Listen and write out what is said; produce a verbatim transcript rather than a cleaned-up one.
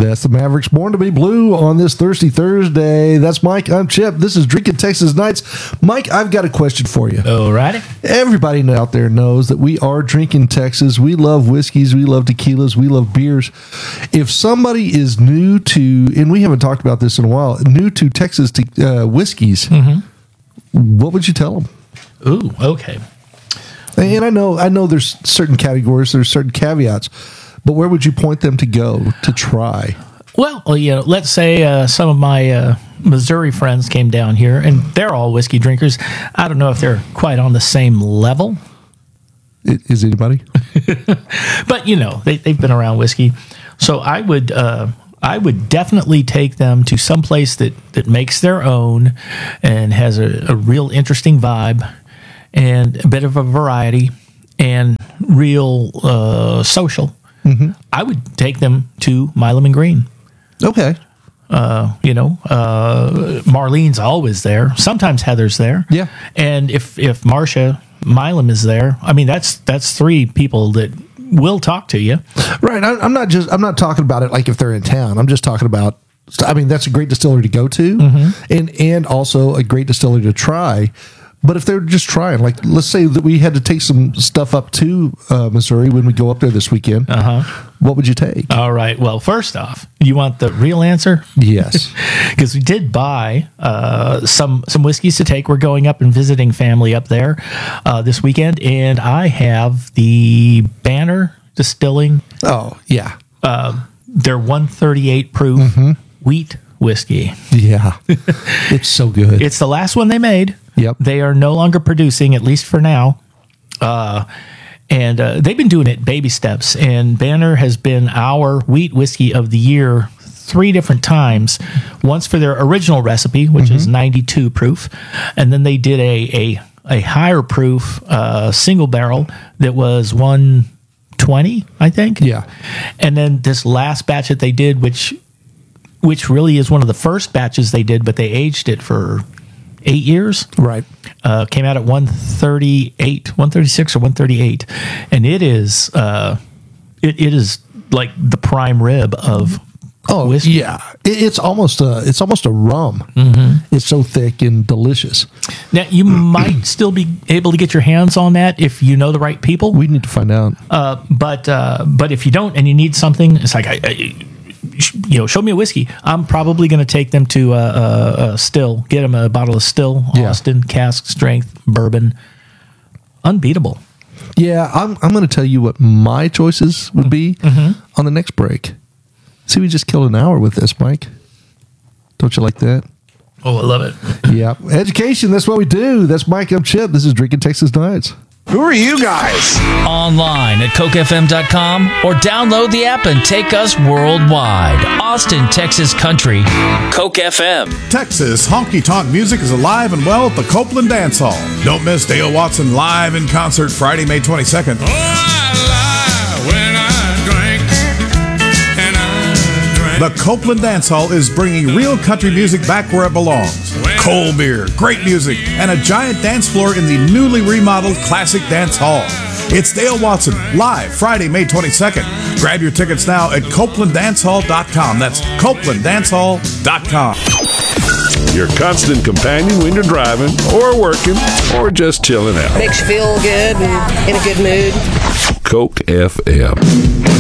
That's the Mavericks Born to Be Blue on this Thirsty Thursday. That's Mike. I'm Chip. This is Drinking Texas Nights. Mike, I've got a question for you. Alrighty. Everybody out there knows that we are drinking Texas. We love whiskeys. We love tequilas. We love beers. If somebody is new to, and we haven't talked about this in a while, new to Texas te- uh, whiskeys, mm-hmm. what would you tell them? Ooh, okay. And I know, I know there's certain categories, there's certain caveats, but where would you point them to go to try? Well, well you know, let's say uh, some of my uh, Missouri friends came down here, and they're all whiskey drinkers. I don't know if they're quite on the same level. Is anybody? But, you know, they, they've been around whiskey. So I would uh, I would definitely take them to some place that, that makes their own and has a, a real interesting vibe and a bit of a variety and real uh, social. Mm-hmm. I would take them to Milam and Green. Okay. Uh, you know, uh, Marlene's always there. Sometimes Heather's there. Yeah. And if if Marcia Milam is there, I mean, that's that's three people that will talk to you. Right. I, I'm not just. I'm not talking about it like if they're in town. I'm just talking about. I mean, that's a great distillery to go to, mm-hmm. and and also a great distillery to try. But if they're just trying, like, let's say that we had to take some stuff up to uh, Missouri when we go up there this weekend, uh-huh. what would you take? All right. Well, first off, you want the real answer? Yes. Because we did buy uh, some some whiskeys to take. We're going up and visiting family up there uh, this weekend, and I have the Banner Distilling. Oh, yeah. Uh, their one thirty-eight proof mm-hmm. wheat whiskey. Yeah. It's so good. It's the last one they made. Yep. They are no longer producing, at least for now. Uh, and uh, they've been doing it baby steps. And Banner has been our wheat whiskey of the year three different times. Once for their original recipe, which mm-hmm. is ninety-two proof. And then they did a a, a higher proof uh, single barrel that was one twenty, I think. Yeah. And then this last batch that they did, which which really is one of the first batches they did, but they aged it for eight years. Right. Uh, came out at one thirty-eight, one thirty-six or one thirty-eight. And it is, uh, it, it is like the prime rib of oh, whiskey. Yeah. It, it's almost a, it's almost a rum. Mm-hmm. It's so thick and delicious. Now, you might still be able to get your hands on that if you know the right people. We need to find out. Uh, but, uh, but if you don't and you need something, it's like, I, I you know, show me a whiskey. I'm probably going to take them to uh, uh, uh, Still. Get them a bottle of Still, yeah. Austin, cask strength, bourbon. Unbeatable. Yeah, I'm I'm going to tell you what my choices would be mm-hmm. on the next break. See, we just killed an hour with this, Mike. Don't you like that? Oh, I love it. Yeah. Education, that's what we do. That's Mike. I'm Chip. This is Drinking Texas Nights. Who are you guys? Online at coke f m dot com or download the app and take us worldwide. Austin, Texas Country, Coke F M. Texas honky-tonk music is alive and well at the Copeland Dance Hall. Don't miss Dale Watson live in concert Friday, May twenty-second. Oh, I lie when I drink, and I drink. The Copeland Dance Hall is bringing real country music back where it belongs. Cold beer, great music, and a giant dance floor in the newly remodeled Classic Dance Hall. It's Dale Watson, live Friday, May twenty-second. Grab your tickets now at copeland dance hall dot com. That's copeland dance hall dot com. Your constant companion when you're driving or working or just chilling out. Makes you feel good and in a good mood. Coke F M.